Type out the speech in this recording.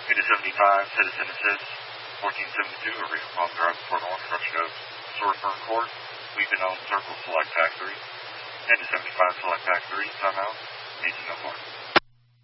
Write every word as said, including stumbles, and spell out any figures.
Unit seventy-five, Citizen Assist, fourteen seventy-two, Arena Palm Drive, Fort North, Rush Cove, Swordburn Court, Weeping on Circle, Select Pack three. Unit seventy-five, Select Pack three, timeout, eighteen oh four.